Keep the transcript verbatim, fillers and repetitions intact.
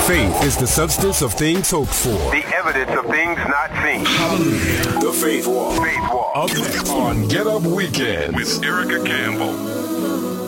Faith is the substance of things hoped for. The evidence of things not seen. Hallelujah. The Faith Walk. Faith Walk. Up next on Get Up Weekend with Erica Campbell.